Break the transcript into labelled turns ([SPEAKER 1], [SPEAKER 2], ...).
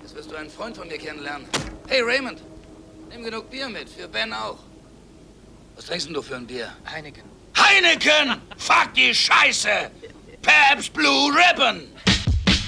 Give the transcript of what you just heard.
[SPEAKER 1] Jetzt wirst du einen Freund von mir kennenlernen. Hey, Raymond, nimm genug Bier mit, für Ben auch. Was trinkst denn du für ein Bier?
[SPEAKER 2] Heineken.
[SPEAKER 3] Heineken! Fuck die Scheiße! Pabst Blue Ribbon!